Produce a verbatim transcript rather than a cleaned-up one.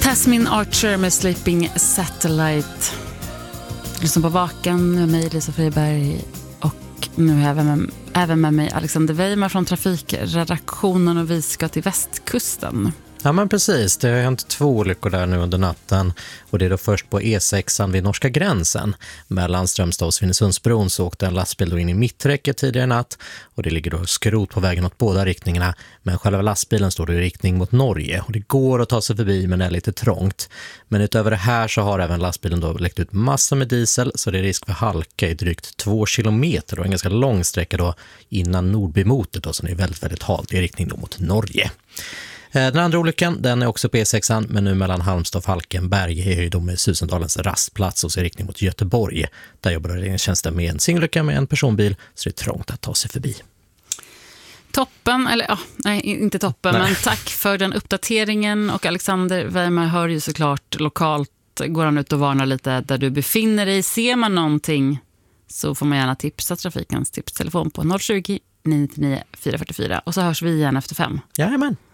Tasmin Archer med Sleeping Satellite. Lyssna på Vaken med mig, Lisa Friberg, och nu även med, även med mig Alexander Weimar från trafikredaktionen, och vi ska till västkusten. Ja, men precis. Det har hänt två olyckor där nu under natten, och det är då först på E sexan vid norska gränsen. Mellan Strömstad och Svinesundsbron så åkte en lastbil då in i mitträcket tidigare i natt, och det ligger då skrot på vägen åt båda riktningarna, men själva lastbilen står då i riktning mot Norge, och det går att ta sig förbi, men det är lite trångt. Men utöver det här så har även lastbilen då läckt ut massor med diesel, så det är risk för halka i drygt två kilometer och en ganska lång sträcka då innan Nordbymotet då, som är väldigt, väldigt halt i riktning då mot Norge. Den andra olyckan, den är också på E sexan, men nu mellan Halmstad och Falkenberg är ju då med Susendalens rastplats och ser riktning mot Göteborg. Där jobbar räddningstjänsten med en singelolycka med en personbil, så det är trångt att ta sig förbi. Toppen, eller ja, nej, inte toppen, nej. Men tack för den uppdateringen. Och Alexander Weimar hör ju såklart lokalt, går han ut och varnar lite där du befinner dig. Ser man någonting så får man gärna tipsa Trafikens tipstelefon på noll tjugo, nio nio fyra fyra fyra, och så hörs vi igen efter fem. Jajamän.